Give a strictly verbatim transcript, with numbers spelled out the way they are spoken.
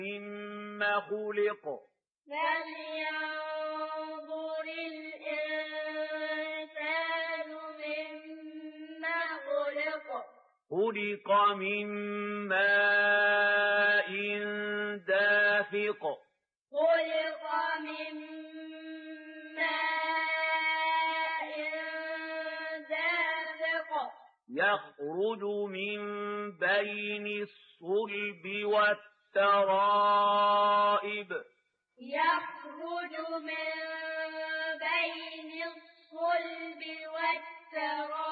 مما خلق فلينظر الإنسان مما خلق خلق من ماء دافق خلق من ماء دافق يخرج من بين الصلب والترائب يخرج من بين الصلب والترائب